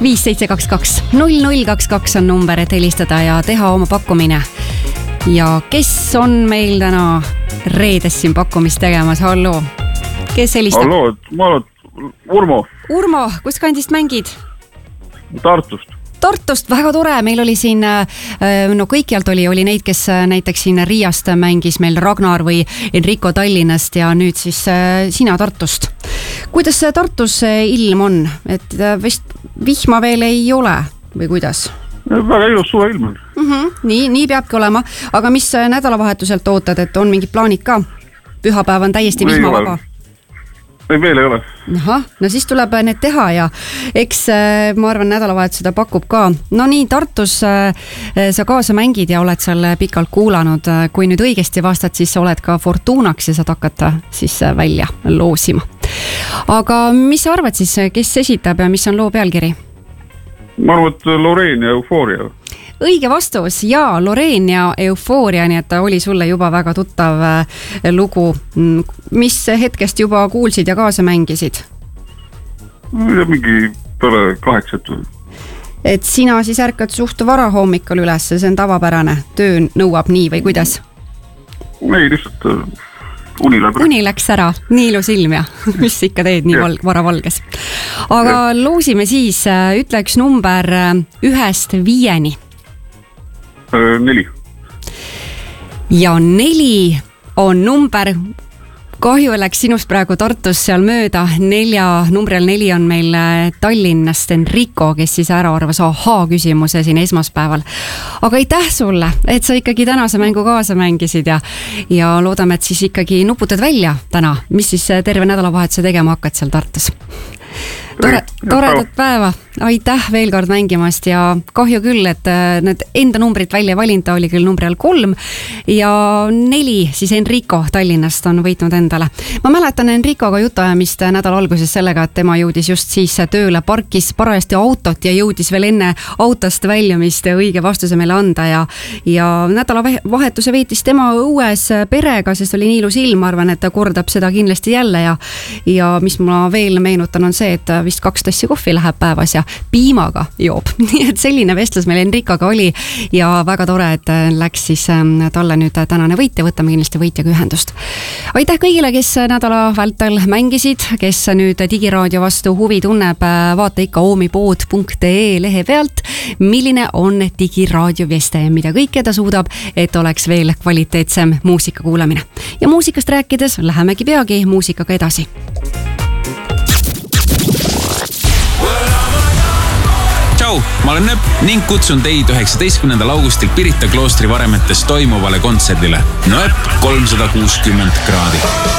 5722 0022 on number, et helistada ja teha oma pakkumine. Ja kes on meil täna reedes siin pakkumist tegemas? Hallo, kes helistab? Hallo, ma olen Urmo. Urmo, kus kandist mängid? Tartust, väga tore, meil oli siin, no kõikjalt oli neid, kes näiteks siin Riiast mängis meil Ragnar või Enrico Tallinnast ja nüüd siis sina Tartust. Kuidas Tartus ilm on? Et vist vihma veel ei ole või kuidas? Väga ilus suve ilm on. Nii peabki olema, aga mis nädalavahetuselt ootad, et on mingid plaanid ka? Pühapäev on täiesti vihmavaba. Ei, veel ei ole. Aha, no siis tuleb need teha ja eks ma arvan nädalavahetus seda pakub ka. No nii, Tartus sa kaasa mängid ja oled seal pikalt kuulanud. Kui nüüd õigesti vastad, siis oled ka Fortunaks ja saad hakata siis välja loosima. Aga mis sa arvad siis, kes esitab ja mis on loo pealkiri? Ma arvan, et Loreen ja Eufooria. Õige vastus, jaa, Loreen ja Eufooria, nii et ta oli sulle juba väga tuttav lugu. Mis hetkest juba kuulsid ja kaasa mängisid? Mingi peale 8. Et sina siis ärkad suht vara hommikul üles, see on tavapärane, töö nõuab nii või kuidas? Ei, lihtsalt uni läks ära, nii ilus ilm ja mis ikka teed nii vara valges. Aga loosime siis, ütle üks number 1-5. 4. Ja 4 on number, kahju läks sinust praegu Tartus seal mööda, numbril 4 on meil Tallinnast Enrico, kes siis ära arvas küsimuse siin esmaspäeval. Aga aitäh sulle, et sa ikkagi tänase mängu kaasa mängisid ja loodame, et siis ikkagi nuputad välja täna, mis siis terve nädalavahetuse tegema hakkad seal Tartus. Toredat päeva, aitäh veel kord mängimast ja kahju küll, et need enda numbrit välja valinta oli küll numbril 3 ja 4 siis Enrico Tallinnast on võitnud endale. Ma mäletan Enricoga jutuajamist nädala alguses sellega, et tema jõudis just siis tööle, parkis parajasti autot ja jõudis veel enne autost väljumist õige vastuse meile anda ja nädalavahetuse veetis tema õues perega, sest oli nii ilus ilm, ma arvan, et ta kordab seda kindlasti jälle ja mis ma veel meenutan on see, et vist 2 tassi kohvi läheb päevas ja piimaga joob. Nii et selline vestlus meil Enricoga oli ja väga tore, et läks siis talle nüüd tänane võit ja võtame kindlasti võitjaga ühendust. Aitäh kõigile, kes nädala vältel mängisid, kes nüüd Digiraadio vastu huvi tunneb, vaata ikka oomipood.ee lehe pealt, milline on Digiraadio veste, mida kõike ta suudab, et oleks veel kvaliteetsem muusika kuulamine. Ja muusikast rääkides lähemegi peagi muusikaga edasi. Tšau, ma olen Nööp ning kutsun teid 19. augustil Pirita kloostri varemetes toimuvale kontserdile. Nööp 360 kraadi.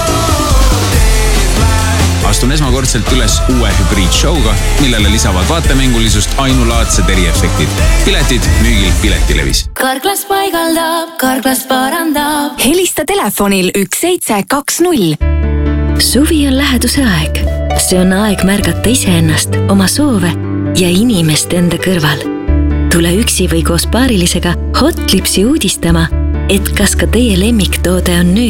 Astun esmakordselt üles uue hübriidshowga, millele lisavad vaatemängulisust ainulaadsed eriefektid. Piletid müügil Piletilevis. Karklas paigaldab, karklas parandab. Helista telefonil 1720. Suvi on läheduse aeg. See on aeg märgata iseennast, oma soove ja inimest enda kõrval. Tule üksi või koos paarilisega Hotlipsi uudistama, et kas ka teie lemmiktoode on nüüd